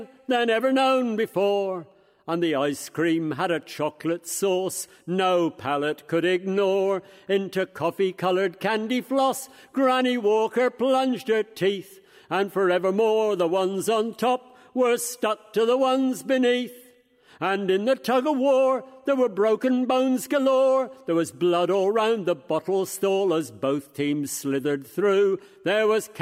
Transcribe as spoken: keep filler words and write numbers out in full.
than ever known before. And the ice cream had a chocolate sauce no palate could ignore. Into coffee-coloured candy floss Granny Walker plunged her teeth, and forevermore the ones on top were stuck to the ones beneath. And in the tug-of-war there were broken bones galore. There was blood all round the bottle stall as both teams slithered through. There was